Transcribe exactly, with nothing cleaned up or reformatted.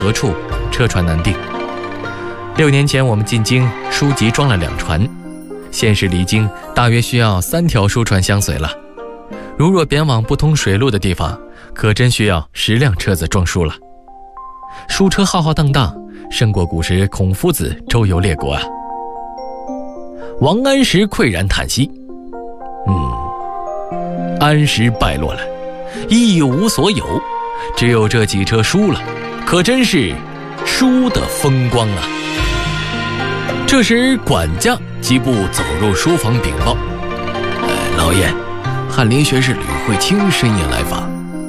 何处，车船难定。六年前我们进京，书籍装了两船，现时离京大约需要三条书船相随了。如若贬往不通水路的地方，可真需要十辆车子装书了。书车浩浩荡荡，胜过古时孔夫子周游列国啊。王安石喟然叹息，嗯，安石败落了，一无所有，只有这几车书了，可真是书的风光啊。这时管家疾步走入书房禀报，呃，老爷，翰林学士吕惠卿深夜来访，